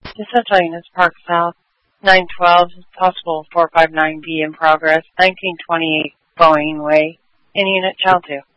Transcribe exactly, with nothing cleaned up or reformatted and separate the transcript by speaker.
Speaker 1: Central Units Park South, nine twelve, possible four five nine B in progress, nineteen twenty-eight Boeing Way, in Unit Child two.